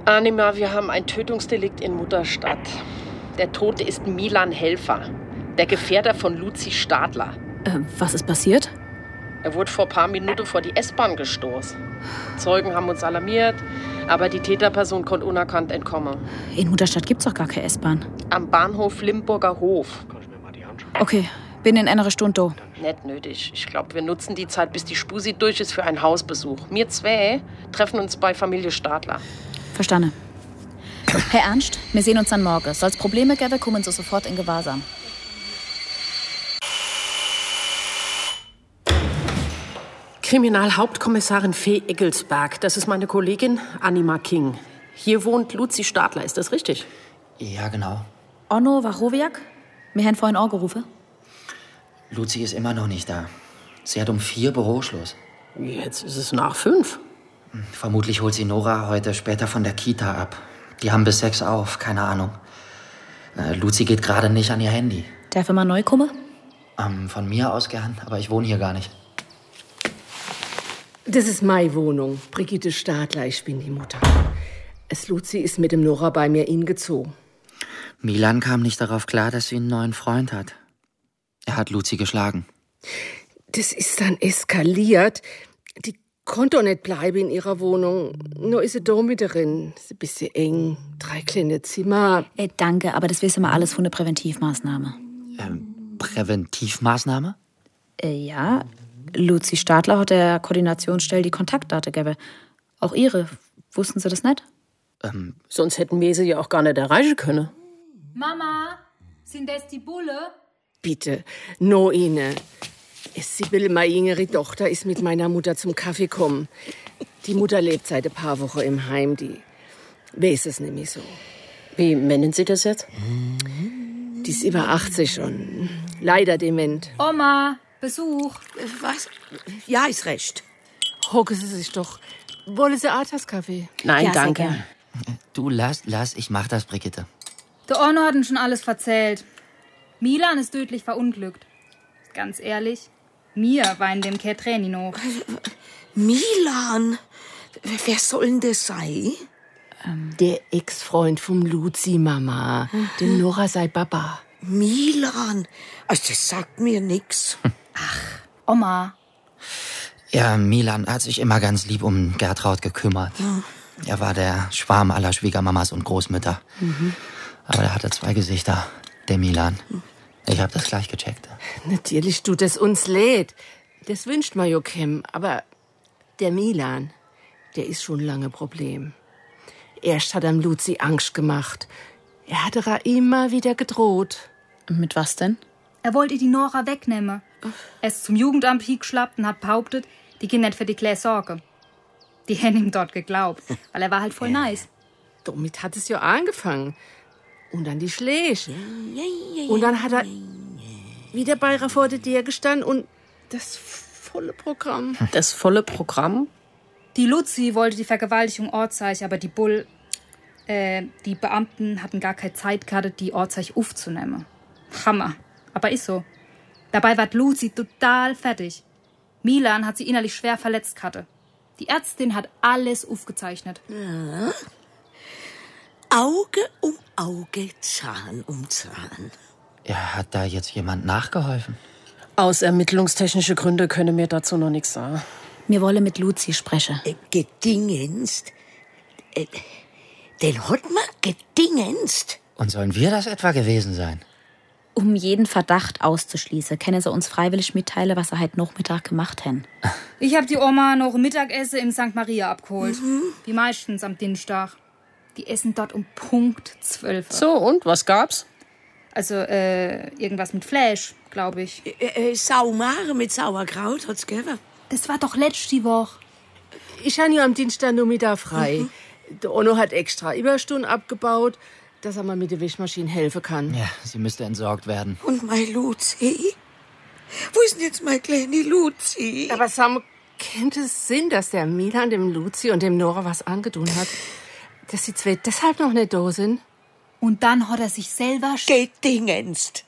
Anima, wir haben ein Tötungsdelikt in Mutterstadt. Der Tote ist Milan Helfer, der Gefährder von Luzi Stadler. Was ist passiert? Er wurde vor ein paar Minuten vor die S-Bahn gestoßen. Zeugen haben uns alarmiert, aber die Täterperson konnte unerkannt entkommen. In Mutterstadt gibt's doch gar keine S-Bahn. Am Bahnhof Limburger Hof. Okay, bin in einer Stunde da. Nicht nötig. Ich glaube, wir nutzen die Zeit, bis die Spusi durch ist, für einen Hausbesuch. Wir zwei treffen uns bei Familie Stadler. Verstanden. Herr Ernst, wir sehen uns dann morgen. Soll's Probleme geben, kommen Sie sofort in Gewahrsam. Kriminalhauptkommissarin Fee Eggelsberg. Das ist meine Kollegin Anima King. Hier wohnt Luzi Stadler, ist das richtig? Ja, genau. Onno Wachowiak? Wir haben vorhin angerufen. Luzi ist immer noch nicht da. Sie hat um 4 Büroschluss. Jetzt ist es nach 5. Vermutlich holt sie Nora heute später von der Kita ab. Die haben bis 6 auf, keine Ahnung. Luzi geht gerade nicht an ihr Handy. Darf ich mal neu kommen? Von mir aus gern, aber ich wohne hier gar nicht. Das ist meine Wohnung. Brigitte Stadler, ich bin die Mutter. Luzi ist mit dem Nora bei mir hingezogen. Milan kam nicht darauf klar, dass sie einen neuen Freund hat. Er hat Luzi geschlagen. Das ist dann eskaliert. Die konnte doch nicht bleiben in ihrer Wohnung. Nur ist sie da mit drin. Ist ein bisschen eng. 3 kleine Zimmer. Danke, aber das wissen wir alles von der Präventivmaßnahme. Präventivmaßnahme? Ja. Luzi Stadler hat der Koordinationsstelle die Kontaktdaten gegeben. Auch ihre. Wussten Sie das nicht? Sonst hätten wir sie ja auch gar nicht erreichen können. Mama, sind das die Bulle? Bitte, no Ine. Sibylle, meine jüngere Tochter, ist mit meiner Mutter zum Kaffee gekommen. Die Mutter lebt seit ein paar Wochen im Heim. Die weiß es nämlich so. Wie nennen Sie das jetzt? Die ist über 80 schon. Leider dement. Oma, Besuch. Was? Ja, ist recht. Hocken Sie sich doch. Wollen Sie Arthas-Kaffee? Nein, Ja, sehr danke. gern. Du, lass, ich mach das, Brigitte. Der Onno hat uns schon alles erzählt. Milan ist tödlich verunglückt. Ganz ehrlich, mir war in dem Tränen noch. Milan? Wer soll denn das sein? Der Ex-Freund vom Luzi, Mama. Dem Nora sei Baba. Milan? Also das sagt mir nix. Oma, Ja, Milan hat sich immer ganz lieb um Gertraud gekümmert. Er war der Schwarm aller Schwiegermamas und Großmütter. Aber er hatte 2 Gesichter, der Milan. Ich hab das gleich gecheckt. Natürlich tut es uns leid. Das wünscht man ja keinem. Aber der Milan, der ist schon lange Problem. Erst hat ihm Luzi Angst gemacht. Er hat ihr immer wieder gedroht. Mit was denn? er wollte die Nora wegnehmen. Er ist zum Jugendamt hingeschlappt und hat behauptet, die gehen nicht für die Kleine sorgen. Die haben ihm dort geglaubt, weil er war halt voll nice. Damit hat es ja angefangen. Und dann die Schläge. Und dann hat er wieder bei ihr vor der Tür gestanden und das volle Programm. Das volle Programm? Die Luzi wollte die Vergewaltigung Ortzeich, aber die die Beamten hatten gar keine Zeit gehabt, die Ortzeich aufzunehmen. Hammer. Aber ist so. Dabei war die Luzi total fertig. Milan hat sie innerlich schwer verletzt gehabt. Die Ärztin hat alles aufgezeichnet. Ja. Auge um Auge, Zahn um Zahn. Ja, hat da jetzt jemand nachgeholfen? Aus ermittlungstechnischen Gründen können wir dazu noch nichts sagen. Wir wollen mit Luzi sprechen. Gedingenst. Den hat man gedingenst. Und sollen wir das etwa gewesen sein? Um jeden Verdacht auszuschließen, können sie uns freiwillig mitteilen, was sie heute Nachmittag gemacht haben. Ich hab die Oma noch Mittagessen im St. Maria abgeholt. Wie meistens am Dienstag. Die essen dort um Punkt 12. So, und? Was gab's? Also, irgendwas mit Fleisch, glaube ich. Saumare mit Sauerkraut hat's gegeben. Das war doch letzte Woche. Ich habe ja am Dienstag nur Mittag frei. Der Onno hat extra Überstunden abgebaut, dass er mal mit der Wischmaschine helfen kann. Ja, sie müsste entsorgt werden. Und mein Luzi? Wo ist denn jetzt mein kleine Luzi? Aber Sam, kennt es Sinn, dass der Milan dem Luzi und dem Nora was angetan hat? Dass die zwei deshalb noch nicht da sind? Und dann hat er sich selber... Gedingenst.